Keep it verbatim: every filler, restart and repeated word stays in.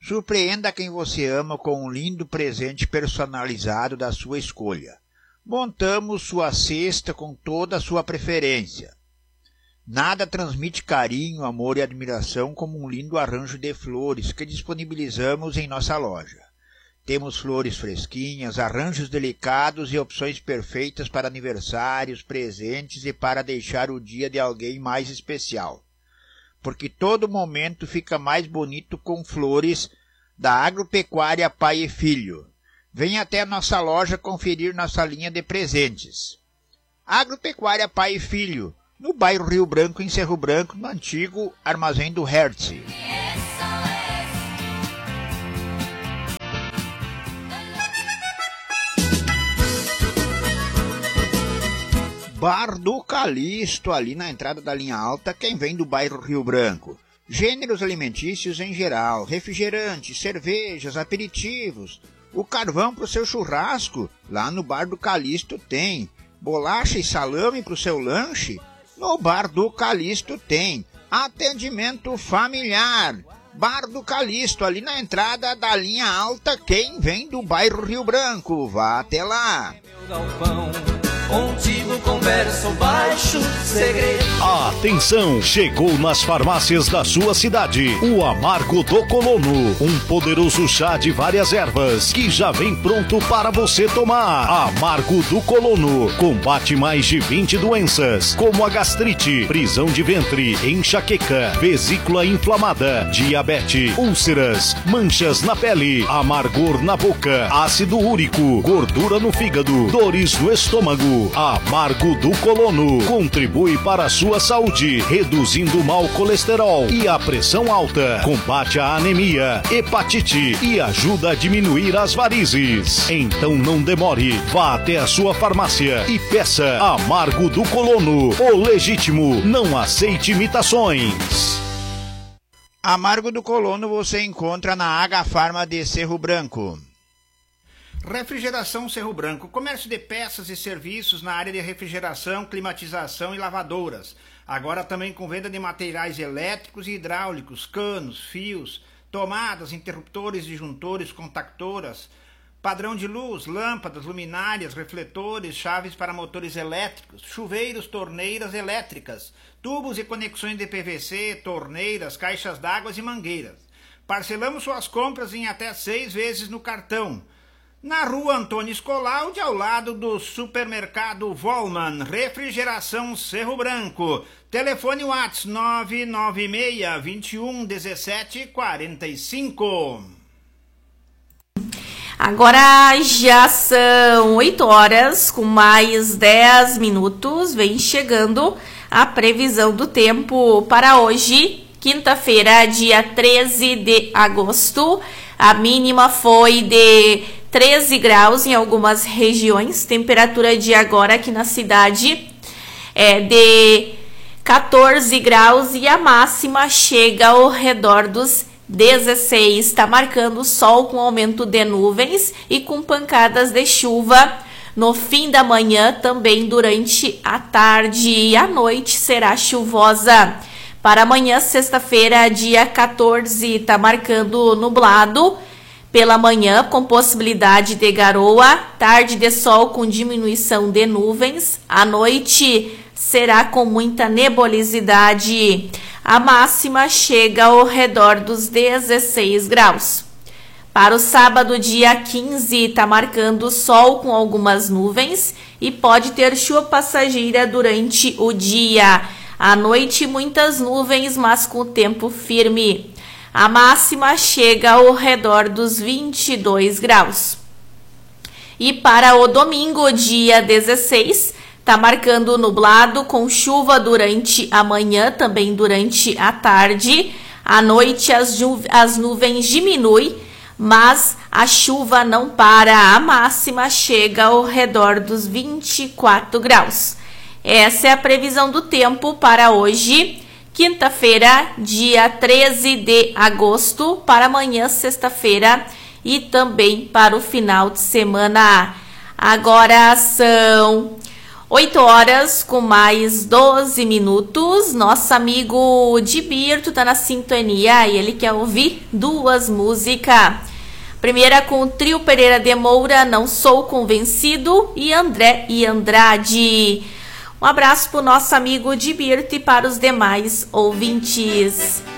Surpreenda quem você ama com um lindo presente personalizado da sua escolha. Montamos sua cesta com toda a sua preferência. Nada transmite carinho, amor e admiração como um lindo arranjo de flores que disponibilizamos em nossa loja. Temos flores fresquinhas, arranjos delicados e opções perfeitas para aniversários, presentes e para deixar o dia de alguém mais especial. Porque todo momento fica mais bonito com flores da Agropecuária Pai e Filho. Venha até a nossa loja conferir nossa linha de presentes. Agropecuária Pai e Filho, no bairro Rio Branco, em Cerro Branco, no antigo Armazém do Hertz. Bar do Calixto, ali na entrada da linha alta, quem vem do bairro Rio Branco. Gêneros alimentícios em geral, refrigerantes, cervejas, aperitivos. O carvão para o seu churrasco, lá no Bar do Calixto tem. Bolacha e salame para o seu lanche, no Bar do Calixto tem. Atendimento familiar. Bar do Calixto, ali na entrada da linha alta, quem vem do bairro Rio Branco. Vá até lá. Contigo converso baixo segredo. Atenção, chegou nas farmácias da sua cidade o Amargo do Colono, um poderoso chá de várias ervas que já vem pronto para você tomar. Amargo do Colono combate mais de vinte doenças, como a gastrite, prisão de ventre, enxaqueca, vesícula inflamada, diabetes, úlceras, manchas na pele, amargor na boca, ácido úrico, gordura no fígado, dores no estômago. Amargo do Colono contribui para a sua saúde, reduzindo o mau colesterol e a pressão alta, combate a anemia, hepatite e ajuda a diminuir as varizes. Então não demore, vá até a sua farmácia e peça Amargo do Colono, o legítimo, não aceite imitações. Amargo do Colono você encontra na Agafarma de Cerro Branco. Refrigeração Cerro Branco, comércio de peças e serviços na área de refrigeração, climatização e lavadoras. Agora também com venda de materiais elétricos e hidráulicos, canos, fios, tomadas, interruptores, disjuntores, contactoras, padrão de luz, lâmpadas, luminárias, refletores, chaves para motores elétricos, chuveiros, torneiras elétricas, tubos e conexões de P V C, torneiras, caixas d'água e mangueiras. Parcelamos suas compras em até seis vezes no cartão. Na rua Antônio Scolaldi, ao lado do supermercado Volman, refrigeração Cerro Branco. Telefone WhatsApp nove nove seis, vinte e um, dezessete, quarenta e cinco. Agora já são oito horas, com mais dez minutos, vem chegando a previsão do tempo para hoje, quinta-feira, dia treze de agosto. A mínima foi de treze graus em algumas regiões, temperatura de agora aqui na cidade é de quatorze graus e a máxima chega ao redor dos dezesseis. Está marcando sol com aumento de nuvens e com pancadas de chuva no fim da manhã, também durante a tarde, e a noite será chuvosa. Para amanhã, sexta-feira, dia quatorze, está marcando nublado pela manhã, com possibilidade de garoa, tarde de sol com diminuição de nuvens, à noite será com muita nebulosidade. A máxima chega ao redor dos dezesseis graus. Para o sábado, dia quinze, está marcando sol com algumas nuvens e pode ter chuva passageira durante o dia. À noite, muitas nuvens, mas com tempo firme. A máxima chega ao redor dos vinte e dois graus. E para o domingo, dia dezesseis, está marcando nublado com chuva durante a manhã, também durante a tarde. À noite, as, as nuvens diminuem, mas a chuva não para. A máxima chega ao redor dos vinte e quatro graus. Essa é a previsão do tempo para hoje, quinta-feira, dia treze de agosto, para amanhã, sexta-feira, e também para o final de semana. Agora são oito horas com mais doze minutos. Nosso amigo Dibirto tá na sintonia e ele quer ouvir duas músicas. Primeira com o trio Pereira de Moura, Não Sou Convencido, e André e Andrade. Um abraço pro nosso amigo Dibirto e para os demais ouvintes.